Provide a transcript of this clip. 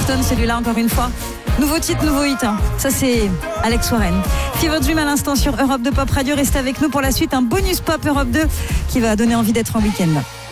Stone, celui-là encore une fois. Nouveau titre, nouveau hit. Ça c'est Alex Warren. Fever Dream à l'instant sur Europe 2 Pop Radio. Restez avec nous pour la suite. Un bonus pop Europe 2 qui va donner envie d'être en week-end.